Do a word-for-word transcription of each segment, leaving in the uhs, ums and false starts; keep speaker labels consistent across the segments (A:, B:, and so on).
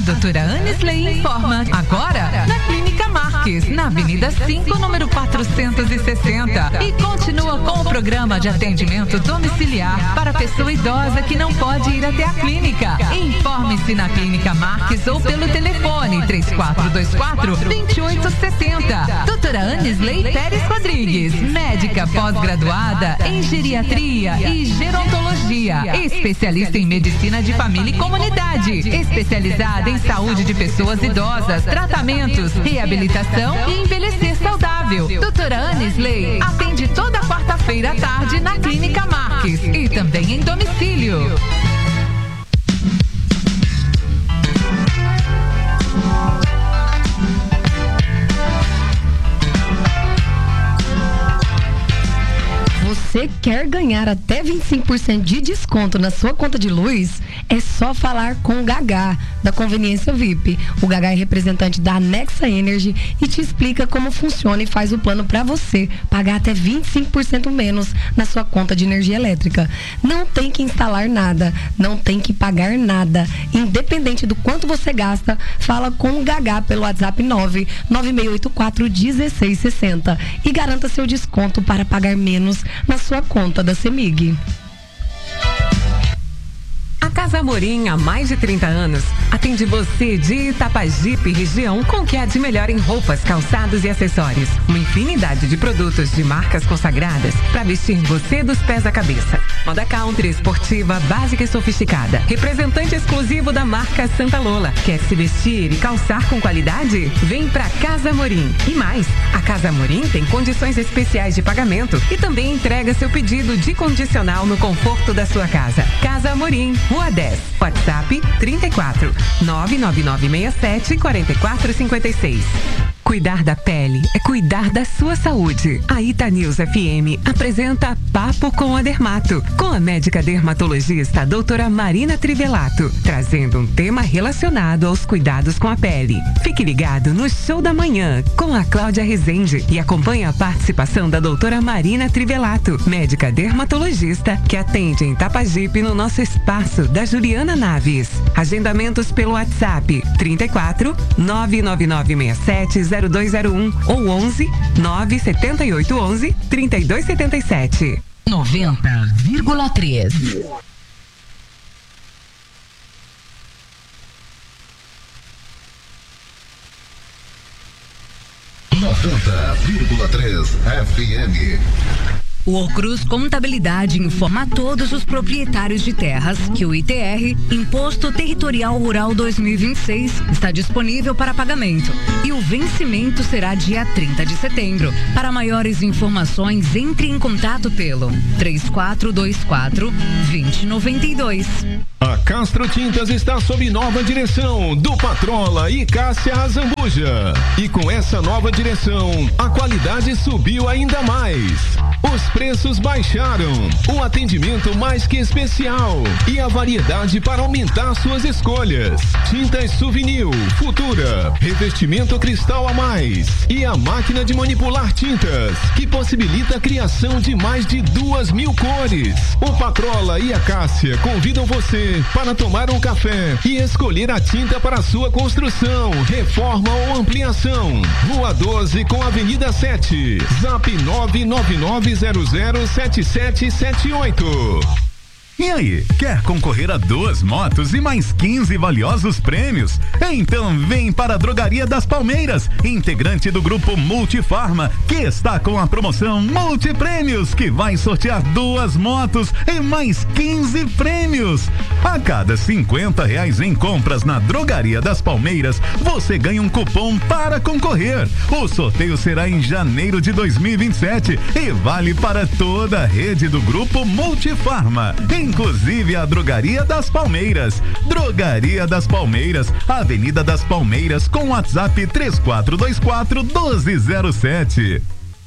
A: doutora Anisley informa agora na Clínica Marques, na Avenida cinco, número quatrocentos e sessenta. E continua com o programa de atendimento domiciliar para pessoa idosa que não pode ir até a clínica. Informe-se na Clínica Marques ou pelo telefone três quatro dois quatro, dois oito seis zero. Doutora Anisley Pérez Rodrigues, médica pós-graduada em geriatria e gerontologia, especialista em medicina de família e comunidade, especializada em saúde de pessoas idosas, tratamentos, reabilitação e envelhecer saudável. Doutora Anisley atende toda quarta-feira à tarde na Clínica Marques e também em domicílio.
B: Você quer ganhar até vinte e cinco por cento de desconto na sua conta de luz? É só falar com o Gagá, da Conveniência V I P. O Gagá é representante da Nexa Energy e te explica como funciona e faz o plano para você pagar até vinte e cinco por cento menos na sua conta de energia elétrica. Não tem que instalar nada, não tem que pagar nada. Independente do quanto você gasta, fala com o Gagá pelo WhatsApp nove nove seis oito quatro um seis seis zero e garanta seu desconto para pagar menos na sua conta da CEMIG.
C: A Casa Amorim, há mais de trinta anos, atende você de Itapajipe, região, com o que há de melhor em roupas, calçados e acessórios. Uma infinidade de produtos de marcas consagradas para vestir você dos pés à cabeça. Moda country, esportiva, básica e sofisticada. Representante exclusivo da marca Santa Lola. Quer se vestir e calçar com qualidade? Vem pra Casa Amorim. E mais, a Casa Amorim tem condições especiais de pagamento e também entrega seu pedido de condicional no conforto da sua casa. Casa Amorim, Rua dez, WhatsApp trinta e quatro, nove nove nove seis sete, quatro quatro cinco seis. Cuidar da pele é cuidar da sua saúde. A Itanews F M apresenta Papo com a Dermato, com a médica dermatologista a doutora Marina Trivelato, trazendo um tema relacionado aos cuidados com a pele. Fique ligado no Show da Manhã, com a Cláudia Rezende, e acompanhe a participação da doutora Marina Trivelato, médica dermatologista, que atende em Itapajipe no nosso espaço da Juliana Naves. Agendamentos pelo WhatsApp trinta e quatro, nove nove nove seis sete, zero dois zero um ou onze, nove sete oito onze, trinta e dois setenta e sete.
A: noventa vírgula três.
D: noventa vírgula três F M.
E: O Ocruz Contabilidade informa a todos os proprietários de terras que o I T R, Imposto Territorial Rural dois mil e vinte e seis, está disponível para pagamento e o vencimento será dia trinta de setembro. Para maiores informações, entre em contato pelo três quatro dois quatro, dois zero nove dois.
F: A Castro Tintas está sob nova direção do Patrola e Cássia Azambuja. E com essa nova direção, a qualidade subiu ainda mais. Os preços baixaram, o atendimento mais que especial e a variedade para aumentar suas escolhas. Tintas Souvenir, Futura, revestimento cristal a mais e a máquina de manipular tintas, que possibilita a criação de mais de duas mil cores. O Patrola e a Cássia convidam você para tomar um café e escolher a tinta para sua construção, reforma ou ampliação. Rua doze com Avenida sete. Zap nove nove nove zero zero sete sete sete oito.
G: E aí, quer concorrer a duas motos e mais quinze valiosos prêmios? Então vem para a Drogaria das Palmeiras, integrante do grupo Multifarma, que está com a promoção Multiprêmios, que vai sortear duas motos e mais quinze prêmios. A cada cinquenta reais em compras na Drogaria das Palmeiras, você ganha um cupom para concorrer. O sorteio será em janeiro de dois mil e vinte e sete e vale para toda a rede do grupo Multifarma, inclusive a Drogaria das Palmeiras. Drogaria das Palmeiras, Avenida das Palmeiras, com WhatsApp três quatro dois quatro, um dois zero sete.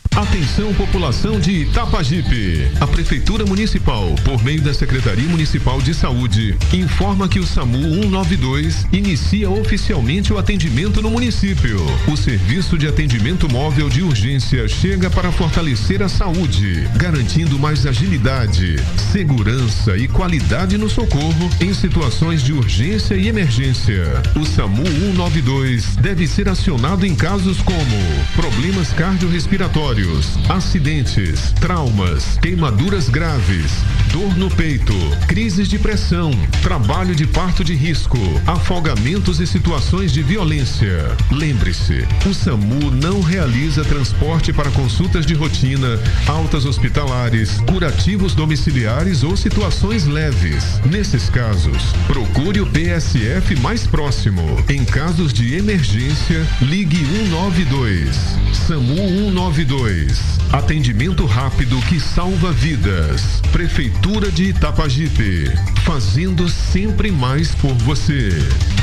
F: Atenção, população de Itapajipe. A Prefeitura Municipal, por meio da Secretaria Municipal de Saúde, informa que o SAMU cento e noventa e dois inicia oficialmente o atendimento no município. O serviço de atendimento móvel de urgência chega para fortalecer a saúde, garantindo mais agilidade, segurança e qualidade no socorro em situações de urgência e emergência. O SAMU cento e noventa e dois deve ser acionado em casos como problemas cardiorrespiratórios, acidentes, traumas, queimaduras graves, dor no peito, crises de pressão, trabalho de parto de risco, afogamentos e situações de violência. Lembre-se, o SAMU não realiza transporte para consultas de rotina, altas hospitalares, curativos domiciliares ou situações leves. Nesses casos, procure o P S F mais próximo. Em casos de emergência, ligue cento e noventa e dois. SAMU cento e noventa e dois. Atendimento rápido que salva vidas. Prefeitura de Itapajipe, fazendo sempre mais por você.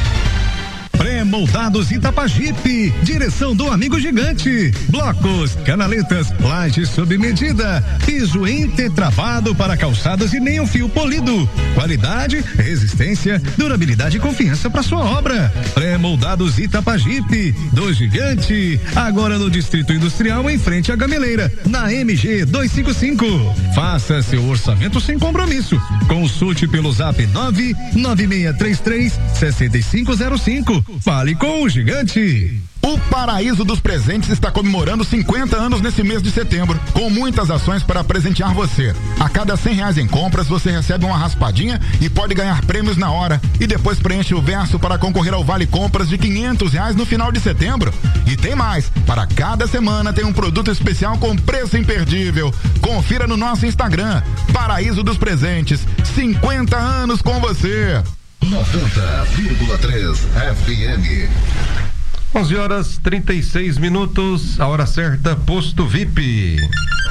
H: Pré-moldados Itapajipe, direção do amigo gigante. Blocos, canaletas, lajes sob medida, piso entretravado para calçadas e nem um fio polido. Qualidade, resistência, durabilidade e confiança para sua obra. Pré-moldados Itapajipe, do gigante, agora no Distrito Industrial em frente à Gameleira, na M G duzentos e cinquenta e cinco. Faça seu orçamento sem compromisso. Consulte pelo zap nove nove seis três três seis cinco zero cinco. Fale com o gigante.
I: O Paraíso dos Presentes está comemorando cinquenta anos nesse mês de setembro, com muitas ações para presentear você. A cada cem reais em compras, você recebe uma raspadinha e pode ganhar prêmios na hora. E depois preenche o verso para concorrer ao Vale Compras de quinhentos reais no final de setembro. E tem mais, para cada semana tem um produto especial com preço imperdível. Confira no nosso Instagram, Paraíso dos Presentes, cinquenta anos com você.
D: noventa vírgula três F M.
J: onze horas trinta e seis minutos, a hora certa, Posto V I P.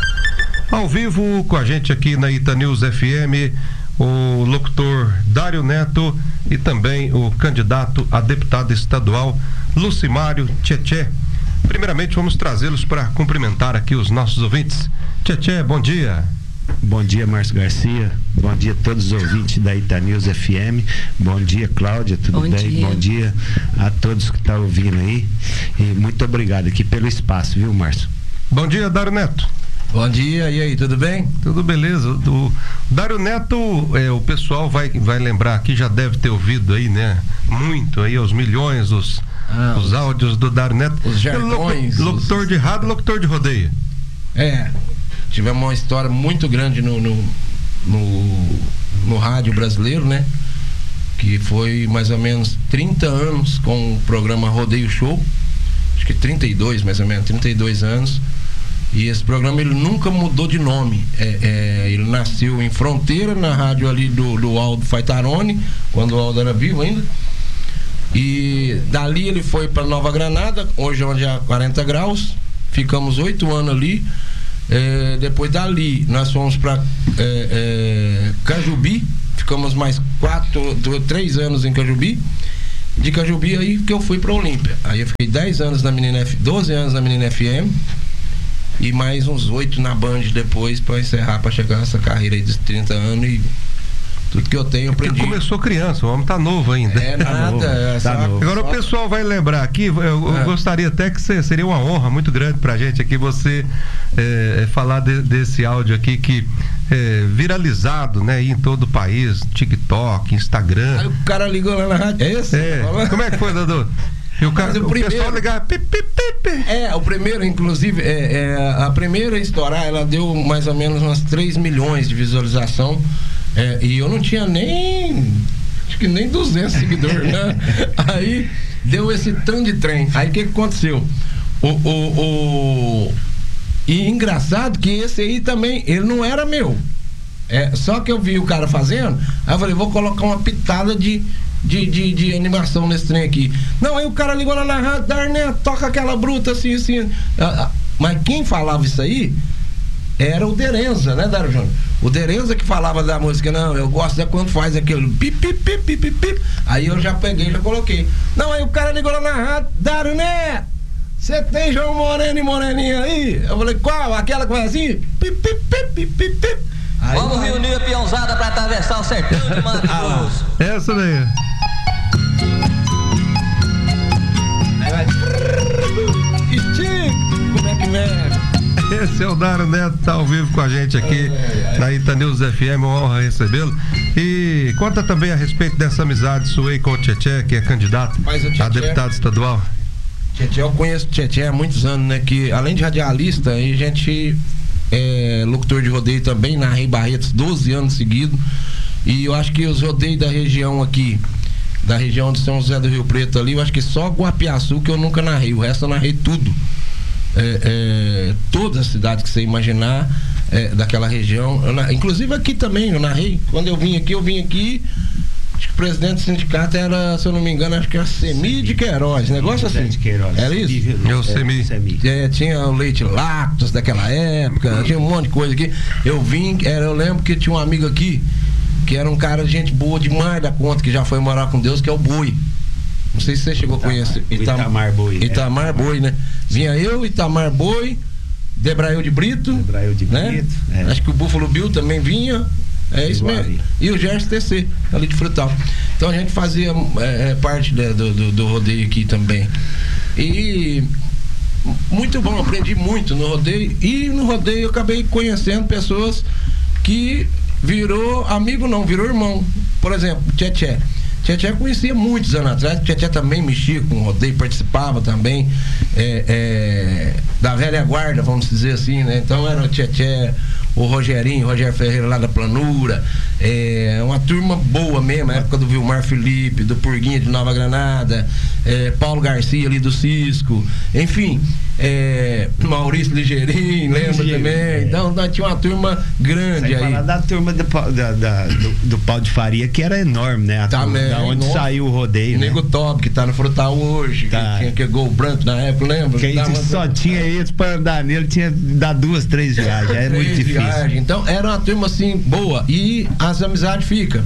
J: Ao vivo com a gente aqui na Ita News F M, o locutor Dário Neto e também o candidato a deputado estadual Lucimário Tchê. Primeiramente, vamos trazê-los para cumprimentar aqui os nossos ouvintes. Tchê, bom dia.
K: Bom dia, Márcio Garcia. Bom dia a todos os ouvintes da Ita News F M. Bom dia, Cláudia, tudo
B: Bom
K: bem?
B: dia.
K: Bom dia a todos que estão ouvindo aí. E muito obrigado aqui pelo espaço, viu, Márcio?
J: Bom dia, Dário Neto.
L: Bom dia, e aí, tudo bem?
J: Tudo beleza. O Dário Neto, é, o pessoal vai, vai lembrar aqui, já deve ter ouvido aí, né? Muito aí, os milhões, os, ah, os, os áudios do Dário Neto.
L: Os jargões.
J: Locutor
L: os...
J: de rádio, locutor de rodeio.
L: É, tivemos uma história muito grande no, no, no, no rádio brasileiro, né? Que foi mais ou menos trinta anos com o programa Rodeio Show. Acho que trinta e dois, mais ou menos, trinta e dois anos. E esse programa ele nunca mudou de nome. É, é, ele nasceu em Fronteira, na rádio ali do, do Aldo Faitarone, quando o Aldo era vivo ainda. E dali ele foi para Nova Granada, hoje onde há quarenta graus. Ficamos oito anos ali. É, depois dali nós fomos para é, é, Cajubi, ficamos mais quatro, três anos em Cajubi. De Cajubi aí que eu fui para Olímpia. Aí eu fiquei dez anos na Menina F, doze anos na Menina F M e mais uns oito na Band depois para encerrar, para chegar nessa carreira aí de trinta anos e tudo que eu tenho eu aprendi.
J: Ele começou criança, o homem tá novo ainda.
L: É nada.
J: Tá novo,
L: é
J: tá novo. Agora o pessoal vai lembrar aqui, eu, eu é. gostaria até que cê, seria uma honra muito grande pra gente aqui você é, falar de, desse áudio aqui que é viralizado, né, em todo o país, TikTok, Instagram.
L: Aí o cara ligou lá na rádio. É esse?
J: É. Como é que foi, Dodô? E o, cara, o, o primeiro, pessoal ligava pip, pip, pip.
L: É, o primeiro, inclusive, é, é, a primeira a estourar, ela deu mais ou menos umas três milhões de visualização. É, e eu não tinha nem, acho que nem duzentos seguidores, né? Aí deu esse tanto de trem. Aí o que, que aconteceu? O, o, o... E engraçado que esse aí também, ele não era meu. É, só que eu vi o cara fazendo, aí eu falei, vou colocar uma pitada de, de, de, de animação nesse trem aqui. Não, aí o cara ligou lá na rádio, Darneto, toca aquela bruta assim, assim. Mas quem falava isso aí era o Derenza, né, Dário Júnior? O Derenza que falava da música, não, eu gosto de quando faz aquele pip, pip, pip, pip, pip, pip. Aí eu já peguei, já coloquei. Não, aí o cara ligou lá na rádio, Dário Neto, você tem João Moreno e Moreninha aí? Eu falei, qual? Aquela que vai assim? Pip, pip, pip, pip, pip, pip. Aí,
M: vamos aí, reunir a peãozada pra atravessar o sertão de Mato Grosso.
J: Essa daí.
L: Aí vai. Estica. Como é que mexe?
J: Esse é o Dário Neto, tá ao vivo com a gente aqui é, é. na Itanews F M, uma honra recebê-lo. E conta também a respeito dessa amizade sua aí com o Tchê, que é candidato a deputado estadual.
L: Tchê, eu conheço o Tchê há muitos anos, né? Que além de radialista, a gente é locutor de rodeio também, narrei Barretos doze anos seguidos. E eu acho que os rodeios da região aqui, da região de São José do Rio Preto ali, eu acho que só Guapiaçu que eu nunca narrei, o resto eu narrei tudo. É, é, todas as cidades que você imaginar é, daquela região, eu, inclusive aqui também eu narrei. Quando eu vim aqui, eu vim aqui, acho que o presidente do sindicato era, se eu não me engano, acho que era Semi de Queiroz, negócio assim. Era isso?
J: Eu Semi.
L: É, tinha o leite Lactos daquela época, tinha um monte de coisa aqui. Eu vim, era, eu lembro que tinha um amigo aqui que era um cara de gente boa demais da conta, que já foi morar com Deus, que é o Boi. Não sei se você chegou Itamar, a conhecer.
K: Itam, Itamar Boi.
L: Itamar é. Boi, né? Vinha eu, Itamar Boi, Debrail de Brito.
K: Debrail de
L: né?
K: Brito.
L: É. Acho que o Búfalo Bill também vinha. É isso mesmo. Ali. E o Gerson T C, ali de Frutal. Então a gente fazia é, parte né, do, do, do rodeio aqui também. E muito bom, aprendi muito no rodeio. E no rodeio eu acabei conhecendo pessoas que virou amigo, não, virou irmão. Por exemplo, Tchê Tchê. Tchê Tchê conhecia muitos anos atrás. Tchê Tchê também mexia com o rodeio, participava também é, é, da velha guarda, vamos dizer assim, né? Então era o Tchê Tchê, o Rogerinho, o Rogério Ferreira lá da Planura, é uma turma boa mesmo, a época do Vilmar Felipe, do Purguinha de Nova Granada, é, Paulo Garcia ali do Cisco, enfim, é, Maurício Ligeirinho, lembra Ligeirinho, também? É. Então nós tinha uma turma grande. Sem aí.
K: Falar da turma do, da, da, do, do Pau de Faria, que era enorme, né? A
L: também,
K: turma, da onde enorme. Saiu o rodeio,
L: o
K: né?
L: Nego Top, que tá no Frutal hoje, tá. que tinha que gol branco na época, lembra?
K: Que a gente só tinha eles para andar nele, tinha que dar duas, três viagens, é muito difícil. Viagens.
L: Então era uma turma assim, boa, e as amizades ficam.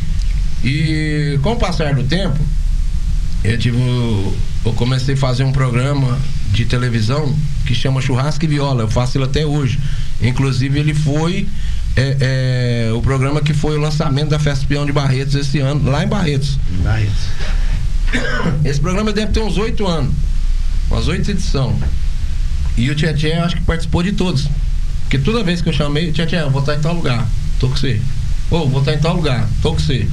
L: E com o passar do tempo, eu tive eu comecei a fazer um programa de televisão que chama Churrasco e Viola, eu faço ele até hoje. Inclusive ele foi é, é, o programa que foi o lançamento da Festa Peão de Barretos esse ano, lá em Barretos.
K: Barretos.
L: Esse programa deve ter uns oito anos, umas oito edições. E o Tchê Tchê acho que participou de todos. Porque toda vez que eu chamei, Tchê Tchê, eu vou estar em tal lugar, tô com você. Ô, oh, vou estar em tal lugar, tô com você.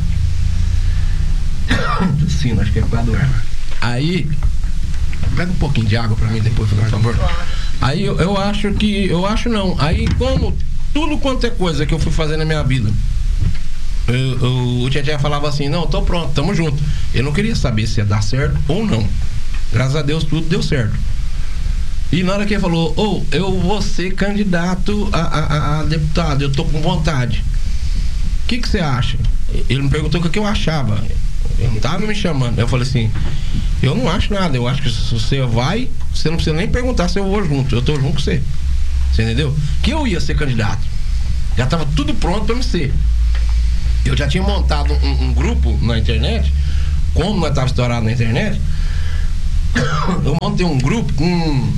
L: Sim, acho que é por causa do ar. Aí, pega um pouquinho de água pra mim depois, por favor. Aí eu, eu acho que, eu acho não. Aí como tudo quanto é coisa que eu fui fazer na minha vida, eu, eu, o Tchê Tchê falava assim, não, tô pronto, tamo junto. Eu não queria saber se ia dar certo ou não. Graças a Deus tudo deu certo. E na hora que ele falou, ô, oh, eu vou ser candidato a, a, a deputado, eu tô com vontade. O que que você acha? Ele me perguntou o que eu achava. Ele não tava me chamando. Eu falei assim, eu não acho nada, eu acho que se você vai, você não precisa nem perguntar se eu vou junto, eu tô junto com você. Você entendeu? Que eu ia ser candidato. Já tava tudo pronto pra me ser. Eu já tinha montado um, um grupo na internet, como nós tava estourado na internet, eu montei um grupo com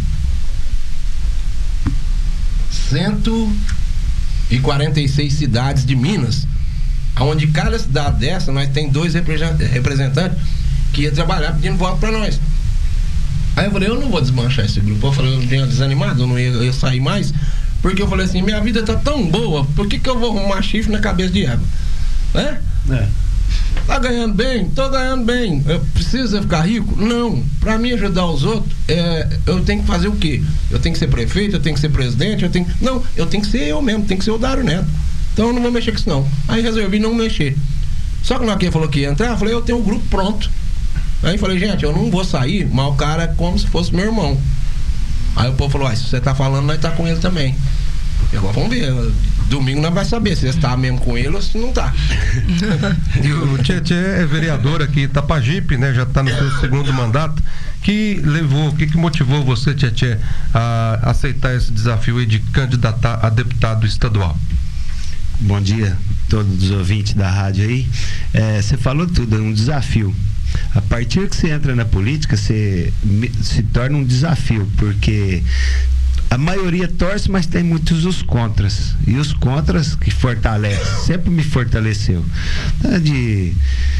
L: cento e quarenta e seis cidades de Minas, onde cada cidade dessa nós tem dois representantes que ia trabalhar pedindo voto para nós. Aí eu falei, eu não vou desmanchar esse grupo. Eu falei, eu tinha desanimado, eu não ia, eu ia sair mais, porque eu falei assim, minha vida tá tão boa, por que que eu vou arrumar chifre na cabeça de égua? Né? É. Tá ganhando bem? Tô ganhando bem. Eu preciso ficar rico? Não. Pra mim ajudar os outros, é, eu tenho que fazer o quê? Eu tenho que ser prefeito, eu tenho que ser presidente, eu tenho... Não, eu tenho que ser eu mesmo, tenho que ser o Dário Neto. Então eu não vou mexer com isso não. Aí resolvi não mexer. Só que na hora que ele falou que ia entrar, eu falei, eu tenho o grupo pronto. Aí eu falei, gente, eu não vou sair, mas o cara é como se fosse meu irmão. Aí o povo falou, ah, se você tá falando, nós tá com ele também. E agora vamos ver. Domingo nós vai saber se você está mesmo com ele ou se não tá.
J: E o Tchê Tchê é vereador aqui em Itapajipe, né? Já está no seu segundo mandato. Que levou, o que, que motivou você, Tchê Tchê, a aceitar esse desafio aí de candidatar a deputado estadual?
K: Bom dia a todos os ouvintes da rádio aí. É, você falou tudo, é um desafio. A partir que você entra na política, você se torna um desafio, porque a maioria torce, mas tem muitos os contras. E os contras que fortalecem, sempre me fortaleceu. Né, de...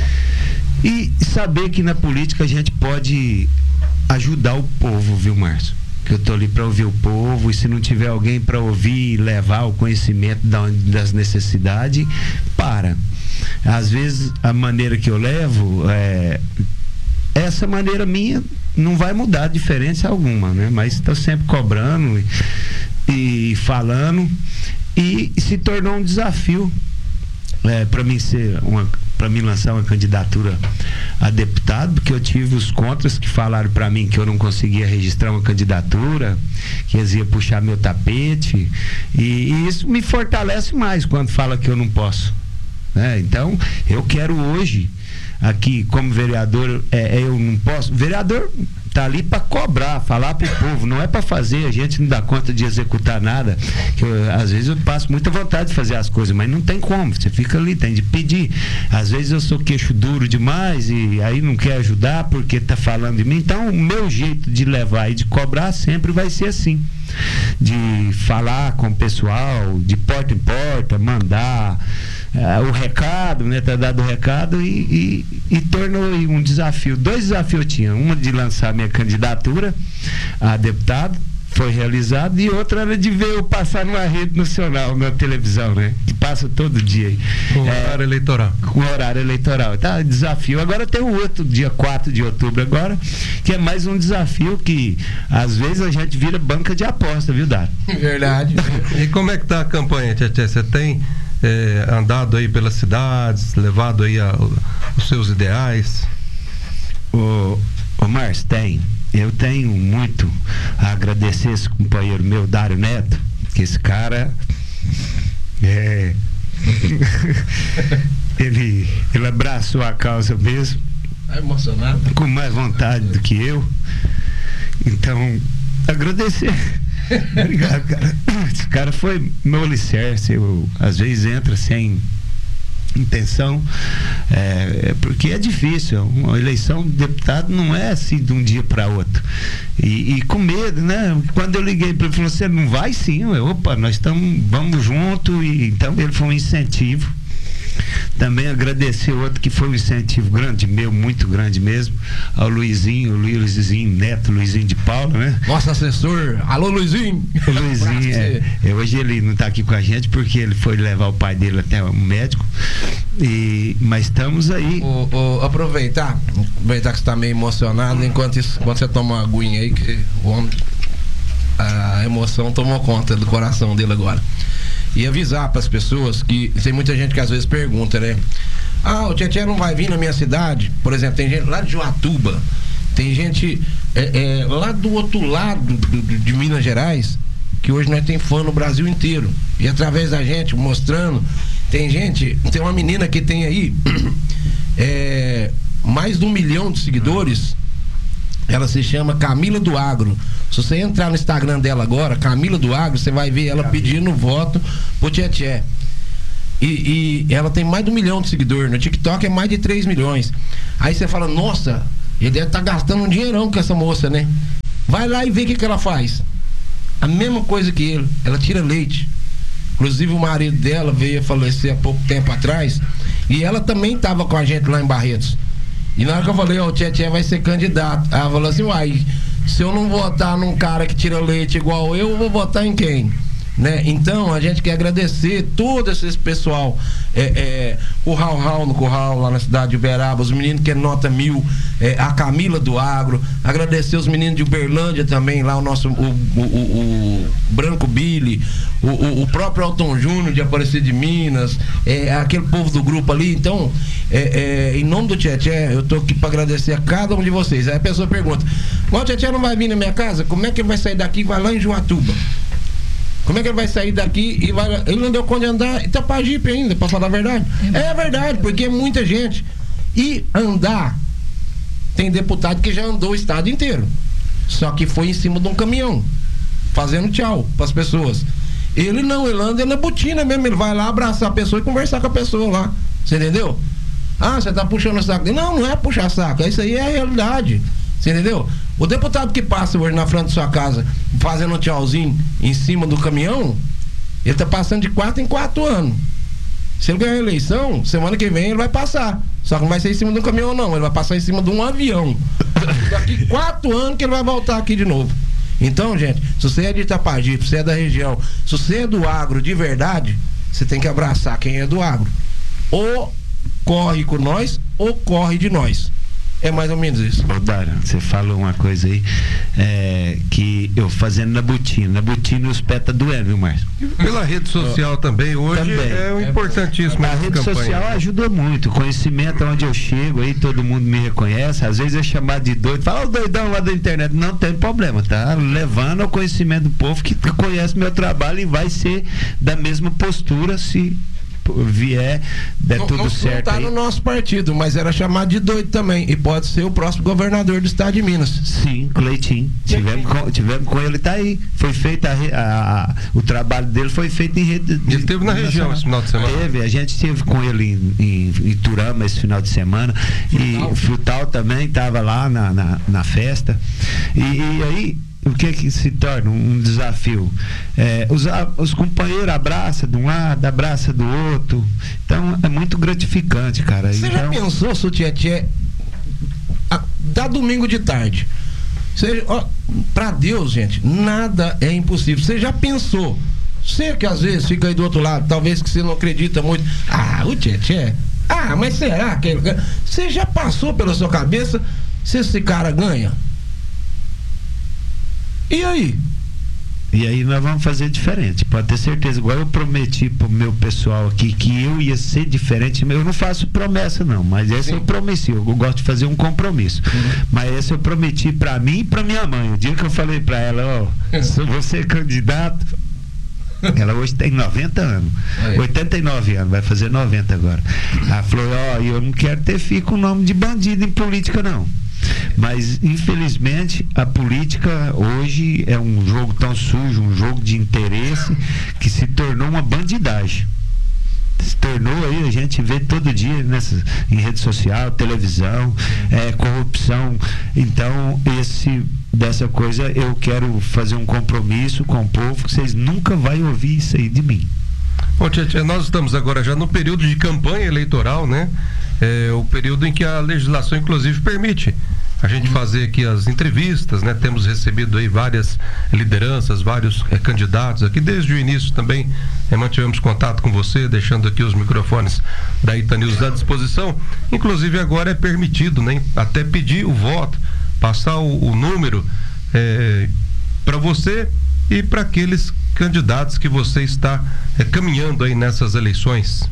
K: E saber que na política a gente pode ajudar o povo, viu, Márcio? Que eu tô ali para ouvir o povo, e se não tiver alguém para ouvir e levar o conhecimento das necessidades, para. Às vezes a maneira que eu levo, é, essa maneira minha não vai mudar diferença alguma, né? Mas estou sempre cobrando e, e falando, e, e se tornou um desafio é, para mim ser uma para mim lançar uma candidatura a deputado, porque eu tive os contras que falaram para mim que eu não conseguia registrar uma candidatura, que eles iam puxar meu tapete, e, e isso me fortalece mais quando fala que eu não posso, né? Então eu quero hoje aqui como vereador, é, eu não posso, vereador tá ali para cobrar, falar pro povo, não é para fazer, a gente não dá conta de executar nada, que eu, às vezes eu passo muita vontade de fazer as coisas, mas não tem como, você fica ali, tem de pedir, às vezes eu sou queixo duro demais e aí não quer ajudar porque tá falando de mim, então o meu jeito de levar e de cobrar sempre vai ser assim, de falar com o pessoal, de porta em porta, mandar Uh, o recado, né? Tá dado o recado e, e, e tornou um desafio. Dois desafios eu tinha. Uma de lançar minha candidatura a deputado, foi realizado, e outra era de ver eu passar numa rede nacional, na televisão, né? Que passa todo dia aí.
J: Com é, horário eleitoral.
K: Com horário eleitoral. Tá, desafio. Agora tem o outro, dia quatro de outubro agora, que é mais um desafio que às vezes a gente vira banca de aposta, viu, Dário?
L: Verdade.
J: E como é que tá a campanha, Tietê? Você tem É, andado aí pelas cidades, levado aí a, a, os seus ideais?
K: Ô, ô Márcio, tem. Eu tenho muito a agradecer esse companheiro meu, Dário Neto, que esse cara é, ele, ele abraçou a causa mesmo.
L: Tá emocionado?
K: Com mais vontade do que eu. Então, agradecer. Obrigado, cara. Esse cara foi meu alicerce. Eu, às vezes, entra sem intenção, é, porque é difícil. Uma eleição de deputado não é assim de um dia para outro. E, e com medo, né? Quando eu liguei para ele, falou: você não vai? Sim. Eu, opa, nós estamos, vamos junto. E então ele foi um incentivo. Também agradecer outro que foi um incentivo grande meu, muito grande mesmo, ao Luizinho, o Luizinho Neto, Luizinho de Paula, né?
L: Nosso assessor, alô Luizinho!
K: O Luizinho, é, é, hoje ele não está aqui com a gente porque ele foi levar o pai dele até o médico, e, mas estamos aí.
L: O, o, aproveitar, aproveitar que você está meio emocionado, enquanto, isso, enquanto você toma uma aguinha aí, que o homem, a emoção tomou conta do coração dele agora. E avisar para as pessoas que tem muita gente que às vezes pergunta, né? Ah, o Tietê não vai vir na minha cidade? Por exemplo, tem gente lá de Joatuba, tem gente é, é, lá do outro lado do, do, de Minas Gerais, que hoje nós tem fã no Brasil inteiro. E através da gente, mostrando, tem gente, tem uma menina que tem aí é, mais de um milhão de seguidores. Ela se chama Camila do Agro. Se você entrar no Instagram dela agora, Camila do Agro, você vai ver ela pedindo voto pro Tietê. E, e ela tem mais de um milhão de seguidores. No TikTok é mais de três milhões. Aí você fala: nossa, ele deve estar tá gastando um dinheirão com essa moça, né? Vai lá e vê o que, que ela faz. A mesma coisa que ele. Ela tira leite. Inclusive o marido dela veio a falecer há pouco tempo atrás. E ela também estava com a gente lá em Barretos. E na hora que eu falei: ó, o Tietê vai ser candidato. Ela falou assim: uai, se eu não votar num cara que tira leite igual eu, eu vou votar em quem? Né? Então a gente quer agradecer todo esse pessoal, é, é, o Raul Raul no Curral lá na cidade de Uberaba, os meninos que é nota mil, é, a Camila do Agro, agradecer os meninos de Uberlândia também, lá o nosso o, o, o, o Branco Billy, o, o, o próprio Elton Júnior de Aparecida de Minas, é, aquele povo do grupo ali. Então é, é, em nome do Tietê, eu tô aqui para agradecer a cada um de vocês. Aí a pessoa pergunta: mas o Tietê não vai vir na minha casa? Como é que ele vai sair daqui e vai lá em Joatuba? Como é que ele vai sair daqui e vai... Ele não deu conta de andar Itapajipe ainda, pra falar a verdade. É verdade, porque é muita gente. E andar, tem deputado que já andou o estado inteiro. Só que foi em cima de um caminhão, fazendo tchau pras pessoas. Ele não, ele anda na botina mesmo. Ele vai lá abraçar a pessoa e conversar com a pessoa lá. Você entendeu? Ah, você tá puxando o saco dele. Não, não é puxar saco, isso aí é a realidade. Você entendeu? O deputado que passa hoje na frente da sua casa fazendo um tchauzinho em cima do caminhão, ele tá passando de quatro em quatro anos. Se ele ganhar a eleição, semana que vem ele vai passar. Só que não vai ser em cima de um caminhão, não. Ele vai passar em cima de um avião. Daqui quatro anos que ele vai voltar aqui de novo. Então, gente, se você é de Itapajipe, se você é da região, se você é do agro de verdade, você tem que abraçar quem é do agro. Ou corre com nós, ou corre de nós. É mais ou menos isso.
K: Ô, Dário, você falou uma coisa aí, é, que eu fazendo na botina. Na botina os pés tá doendo, viu, Márcio?
J: Pela rede social também, hoje também. É um importantíssimo.
K: A rede campanha. social ajuda muito. Conhecimento onde eu chego aí, todo mundo me reconhece. Às vezes é chamado de doido. Fala, o doidão lá da internet. Não tem problema, tá? Levando ao conhecimento do povo que conhece meu trabalho e vai ser da mesma postura se vier, der
L: não,
K: tudo
L: não,
K: certo.
L: Não tá
K: aí.
L: no nosso partido, mas era chamado de doido também. E pode ser o próximo governador do estado de Minas.
K: Sim, Cleitinho. Tivemos com, tivemos com ele, tá aí. Foi feito a, a, a, o trabalho dele foi feito em rede.
J: Ele esteve na região esse final de semana.
K: Teve, a gente esteve com ele em, em, em Turama esse final de semana. Frutal. E Frutal também estava lá na, na, na festa. E, e aí. O que que se torna um desafio? É, os, os companheiros abraçam de um lado, abraçam do outro. Então é muito gratificante, cara.
L: Você
K: então...
L: já pensou, Sutietê, da domingo de tarde? Você, ó, pra Deus, gente, nada é impossível. Você já pensou? Você que às vezes fica aí do outro lado, talvez que você não acredita muito. Ah, o Tietê. Ah, mas será que ele ganha? Você já passou pela sua cabeça se esse cara ganha? E aí?
K: E aí nós vamos fazer diferente, pode ter certeza. Igual eu prometi pro meu pessoal aqui que eu ia ser diferente. Eu não faço promessa não, mas esse Sim. eu prometi. Eu gosto de fazer um compromisso. Uhum. Mas esse eu prometi pra mim e pra minha mãe. O dia que eu falei pra ela, ó, oh, se você é candidato, ela hoje tem noventa anos, aí. oitenta e nove anos, vai fazer noventa agora. Ela falou, ó, oh, eu não quero ter filho com nome de bandido em política não. Mas infelizmente a política hoje é um jogo tão sujo, um jogo de interesse que se tornou uma bandidagem. Se tornou aí, a gente vê todo dia nessa, em rede social, televisão, é, corrupção. Então esse, dessa coisa eu quero fazer um compromisso com o povo que vocês nunca vão ouvir isso aí de mim.
J: Bom, Tietê, nós estamos agora já no período de campanha eleitoral, né? É o período em que a legislação inclusive permite a gente fazer aqui as entrevistas, né? Temos recebido aí várias lideranças, vários é, candidatos aqui, desde o início também é, mantivemos contato com você, deixando aqui os microfones da Itanews à disposição. Inclusive agora é permitido, né? Até pedir o voto, passar o, o número é, para você e para aqueles candidatos que você está é, caminhando aí nessas eleições.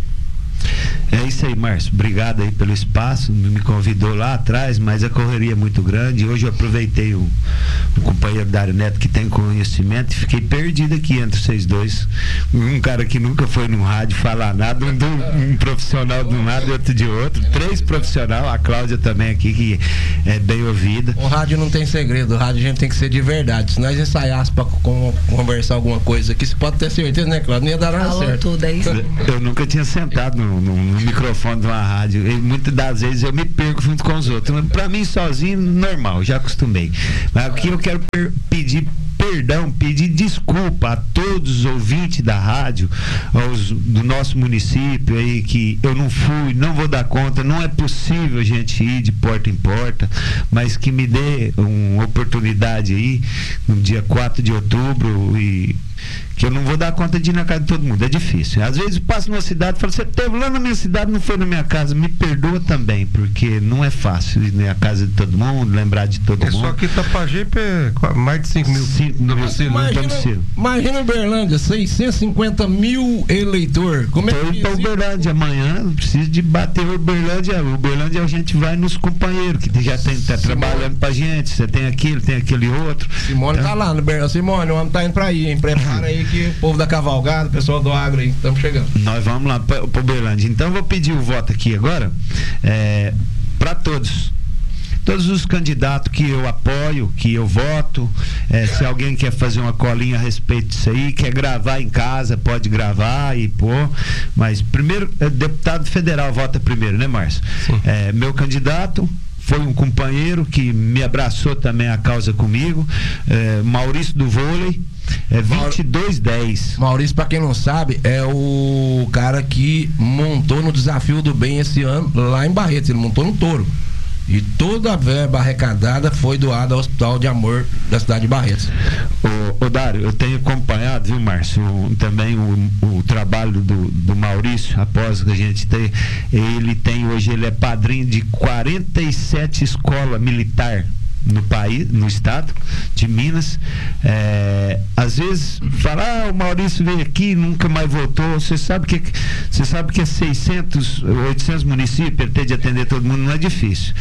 K: É isso aí, Márcio. Obrigado aí pelo espaço. Me convidou lá atrás, mas a correria é muito grande. Hoje eu aproveitei o, o companheiro Dário Neto que tem conhecimento e fiquei perdido aqui entre vocês dois. Um cara que nunca foi no rádio falar nada, um, um profissional de um lado e outro de outro. Três profissionais, a Cláudia também aqui, que é bem ouvida.
L: O rádio não tem segredo, o rádio a gente tem que ser de verdade. Se nós ensaiássemos pra com, conversar alguma coisa aqui, você pode ter certeza, né, Cláudia? Não ia dar nada certo.
B: Tudo, é isso.
K: Eu nunca tinha sentado no, no, no microfone de uma rádio. E muitas das vezes eu me perco junto com os outros. Pra mim, sozinho, normal, já acostumei. Mas aqui eu quero per- pedir perdão, pedir desculpa a todos os ouvintes da rádio, aos, do nosso município aí, que eu não fui, não vou dar conta, não é possível a gente ir de porta em porta, mas que me dê uma oportunidade aí, no dia quatro de outubro, e que eu não vou dar conta de ir na casa de todo mundo, é difícil. Às vezes eu passo numa cidade e falo, você esteve lá na minha cidade, não foi na minha casa, me perdoa também, porque não é fácil ir na casa de todo mundo, lembrar de todo
J: é
K: mundo.
J: Só que Itapajipe é mais de cinco mil domicílios.
L: Imagina, imagina Uberlândia, seiscentos e cinquenta mil eleitor. Como é
K: que ir para Uberlândia amanhã, preciso de bater Uberlândia. Uberlândia a gente vai nos companheiros, que já tem, tá trabalhando pra gente, você tem aquilo, tem aquele outro.
L: Simone então, tá lá no Uberlândia. Simone, o homem tá indo pra aí, hein? Prepara aí que o povo da cavalgada, o pessoal do agro aí, estamos chegando.
K: Nós vamos lá para Uberlândia. Então eu vou pedir o voto aqui agora é, para todos. todos os candidatos que eu apoio, que eu voto, é, se alguém quer fazer uma colinha a respeito disso aí, quer gravar em casa, pode gravar e pôr, mas primeiro, é, deputado federal vota primeiro, né, Márcio? É, meu candidato foi um companheiro que me abraçou também a causa comigo, é, Maurício do Vôlei, é vinte e dois dez.
L: Maurício, pra quem não sabe, é o cara que montou no Desafio do Bem esse ano lá em Barretos, ele montou no Touro. E toda a verba arrecadada foi doada ao Hospital de Amor da cidade de Barretos.
K: Ô, ô Dário, eu tenho acompanhado, viu, Márcio, o, também o, o trabalho do, do Maurício, após que a gente tem, ele tem hoje, ele é padrinho de quarenta e sete escolas militares no país, no estado de Minas. É, às vezes fala, ah, o Maurício veio aqui, nunca mais voltou. Você sabe que você sabe que é seiscentos, oitocentos municípios, ele tem de atender todo mundo, não é difícil.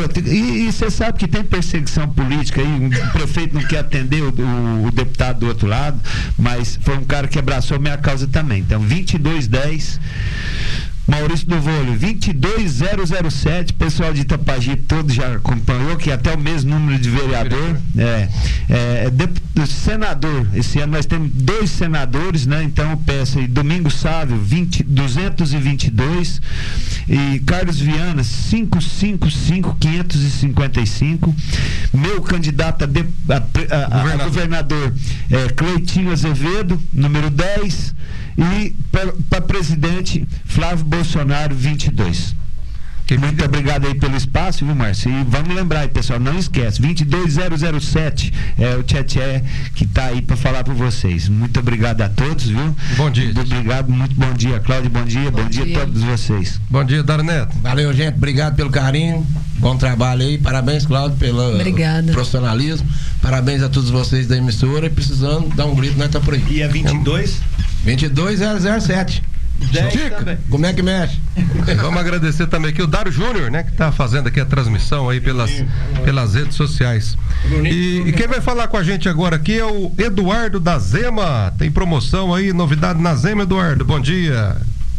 K: E você sabe que tem perseguição política aí, o prefeito não quer atender o, o, o deputado do outro lado, mas foi um cara que abraçou a minha causa também. Então, vinte e dois dez, Maurício do Vôlei, vinte e dois zero zero sete, pessoal de Itapajipe todo já acompanhou, que é até o mesmo número de vereador, é, é, de, senador, esse ano nós temos dois senadores, né, então eu peço aí, Domingos Sávio, duzentos e vinte e dois, e Carlos Viana, quinhentos e cinquenta e cinco, quinhentos e cinquenta e cinco, meu candidato a, de, a, a, a, governador, a governador é, Cleitinho Azevedo, número dez, e para presidente Flávio Bolsonaro, vinte e dois. Muito obrigado aí pelo espaço, viu, Márcio? E vamos lembrar aí, pessoal, não esquece, vinte e dois zero zero sete é o Tchê que está aí para falar para vocês. Muito obrigado a todos, viu?
J: Bom dia.
K: Muito obrigado, muito bom dia, Cláudio, bom dia, bom, bom dia. dia a todos vocês.
J: Bom dia, Dário Neto.
L: Valeu, gente, obrigado pelo carinho, bom trabalho aí, parabéns, Cláudio, pelo
B: Obrigada.
L: profissionalismo, parabéns a todos vocês da emissora, e precisando dar um grito, nós tá por aí.
K: E é vinte e dois?
L: vinte e dois zero zero sete.
J: Dica.
L: Como é que mexe?
J: Vamos agradecer também aqui o Dário Júnior, né, que está fazendo aqui a transmissão aí pelas, pelas redes sociais. E, e quem vai falar com a gente agora aqui é o Eduardo da Zema. Tem promoção aí, novidade na Zema, Eduardo. Bom dia.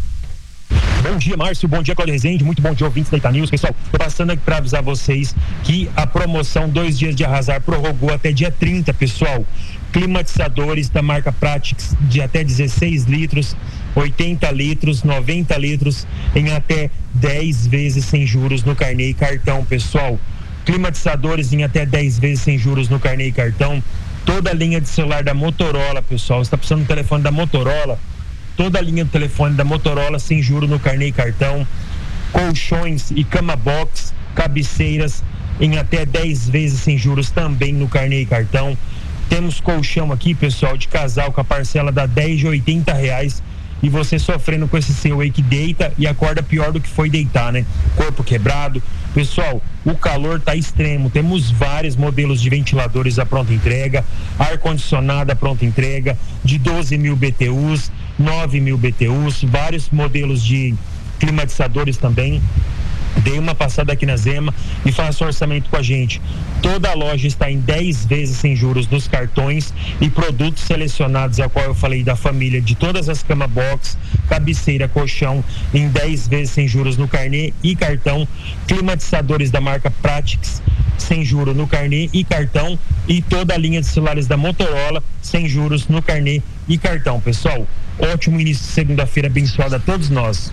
N: Bom dia, Márcio. Bom dia, Cláudio Rezende. Muito bom dia, ouvintes da Ita News. Pessoal, tô passando aqui para avisar vocês que a promoção Dois Dias de Arrasar prorrogou até dia trinta, pessoal. Climatizadores da marca Pratics de até dezesseis litros, oitenta litros, noventa litros, em até dez vezes sem juros no carnê e cartão, pessoal. Climatizadores em até dez vezes sem juros no carnê e cartão. Toda a linha de celular da Motorola, pessoal. Você tá precisando do telefone da Motorola? Toda a linha do telefone da Motorola sem juros no carnê e cartão. Colchões e cama box, cabeceiras em até dez vezes sem juros também no carnê e cartão. Temos colchão aqui, pessoal, de casal com a parcela da dez de oitenta reais, e você sofrendo com esse seu aí que deita e acorda pior do que foi deitar, né? Corpo quebrado. Pessoal, o calor tá extremo. Temos vários modelos de ventiladores à pronta entrega, ar-condicionado à pronta entrega, de doze mil B T Us, nove mil B T Us, vários modelos de climatizadores também. Dê uma passada aqui na Zema e faça um orçamento com a gente. Toda a loja está em dez vezes sem juros nos cartões e produtos selecionados, a qual eu falei da família, de todas as cama box, cabeceira, colchão, em dez vezes sem juros no carnê e cartão. Climatizadores da marca Pratics sem juros no carnê e cartão, e toda a linha de celulares da Motorola sem juros no carnê e cartão. Pessoal, ótimo início de segunda-feira abençoado a todos nós.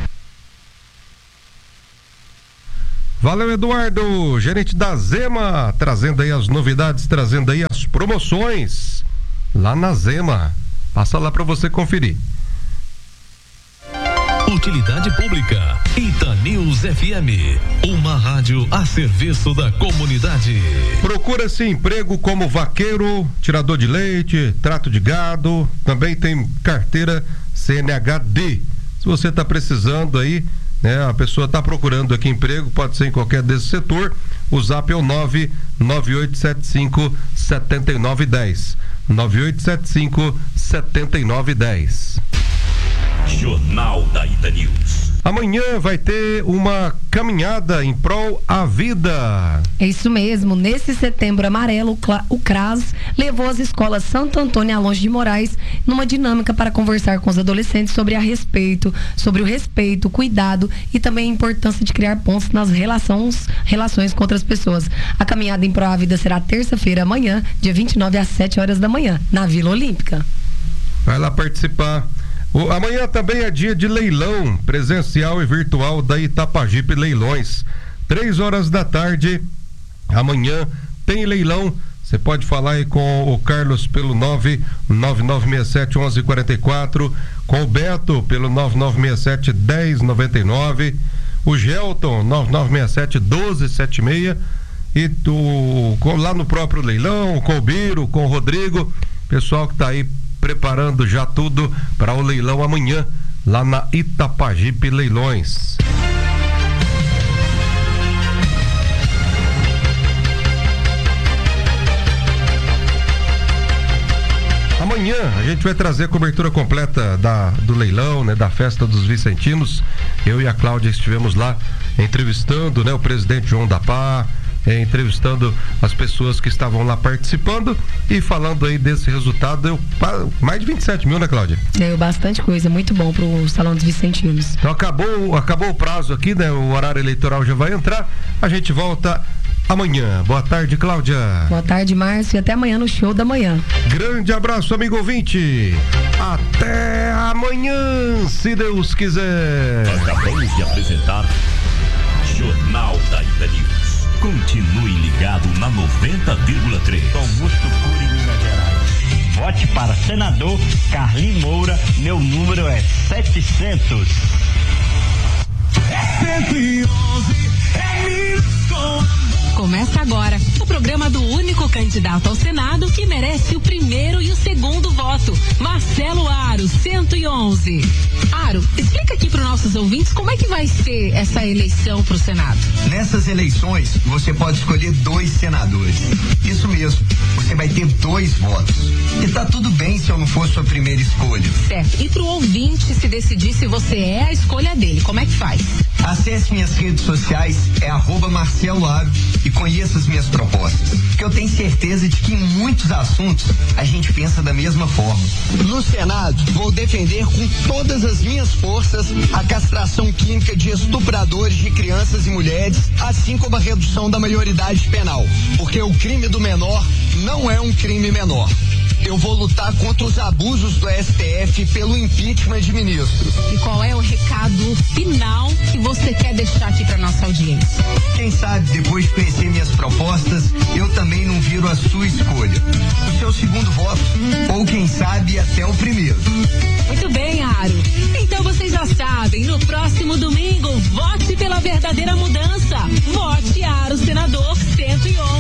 J: Valeu, Eduardo, gerente da Zema, trazendo aí as novidades, trazendo aí as promoções lá na Zema. Passa lá para você conferir.
O: Utilidade Pública, Ita News F M, uma rádio a serviço da comunidade.
J: Procura-se emprego como vaqueiro, tirador de leite, trato de gado, também tem carteira C N H D. Se você está precisando aí, né, a pessoa está procurando aqui emprego, pode ser em qualquer desse setor, o zap é o nove nove oito sete cinco sete nove um zero, nove oito sete cinco sete nove um zero.
O: Jornal da Ita News.
J: Amanhã vai ter uma caminhada em prol à vida.
B: É isso mesmo. Nesse setembro amarelo, o CRAS levou as escolas Santo Antônio e Alonso de Moraes numa dinâmica para conversar com os adolescentes sobre a respeito, sobre o respeito, cuidado e também a importância de criar pontos nas relações, relações com outras pessoas. A caminhada em prol à vida será terça-feira amanhã, dia vinte e nove às sete horas da manhã, na Vila Olímpica.
J: Vai lá participar. O, amanhã também é dia de leilão presencial e virtual da Itapajipe Leilões. Três horas da tarde, amanhã tem leilão. Você pode falar aí com o Carlos pelo nove nove nove seis sete um um quatro quatro, com o Beto pelo nove nove seis sete um zero nove nove, o Gelton nove nove seis sete um dois sete seis e tu, com, lá no próprio leilão, com o Biro, com o Rodrigo, pessoal que está aí preparando já tudo para o leilão amanhã, lá na Itapajipe Leilões. Amanhã a gente vai trazer a cobertura completa da, do leilão, né, da festa dos Vicentinos. Eu e a Cláudia estivemos lá entrevistando, né, o presidente João da Pá, É, entrevistando as pessoas que estavam lá participando e falando aí desse resultado. Deu mais de vinte e sete mil, né, Cláudia?
B: Deu bastante coisa, muito bom pro Salão dos Vicentinos.
J: Então acabou, acabou o prazo aqui, né? O horário eleitoral já vai entrar. A gente volta amanhã. Boa tarde, Cláudia.
B: Boa tarde, Márcio, e até amanhã no show da manhã.
J: Grande abraço, amigo ouvinte. Até amanhã, se Deus quiser.
O: Acabamos de apresentar Jornal da Itanews. Continue ligado na noventa vírgula três.
P: Augusto Cury, Minas Gerais. Vote para senador Carlinhos Moura. Meu número é setecentos.
Q: cento e onze é Minas com Começa agora o programa do único candidato ao Senado que merece o primeiro e o segundo voto. Marcelo Aro, cento e onze. Aro, explica aqui para os nossos ouvintes como é que vai ser essa eleição para o Senado.
R: Nessas eleições, você pode escolher dois senadores. Isso mesmo, você vai ter dois votos. E tá tudo bem se eu não for sua primeira escolha.
Q: Certo, e para o ouvinte se decidir se você é a escolha dele, como é que faz?
R: Acesse minhas redes sociais, é arroba Marcelo Aro, e conheça as minhas propostas. Porque eu tenho certeza de que em muitos assuntos a gente pensa da mesma forma. No Senado, vou defender com todas as minhas forças a castração química de estupradores de crianças e mulheres, assim como a redução da maioridade penal. Porque o crime do menor não é um crime menor. Eu vou lutar contra os abusos do S T F pelo impeachment de ministros.
Q: E qual é o recado final que você quer deixar aqui para nossa audiência?
R: Quem sabe, depois de conhecer minhas propostas, eu também não viro a sua escolha. O seu segundo voto, ou quem sabe até o primeiro.